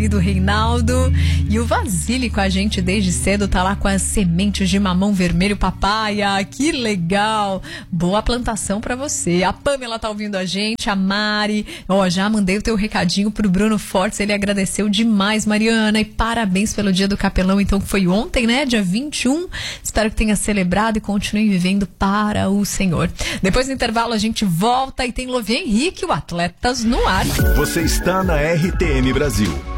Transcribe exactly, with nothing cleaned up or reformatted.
do Reinaldo e o Vasile com a gente desde cedo, tá lá com as sementes de mamão vermelho papaya, que legal, boa plantação pra você. A Pamela tá ouvindo a gente, a Mari, ó, já mandei o teu recadinho pro Bruno Fortes, ele agradeceu demais, Mariana, e parabéns pelo dia do capelão, então que foi ontem, né, dia vinte e um, espero que tenha celebrado e continue vivendo para o Senhor. Depois do intervalo a gente volta e tem Lovie Henrique, o Atletas no Ar. Você está na R T M Brasil.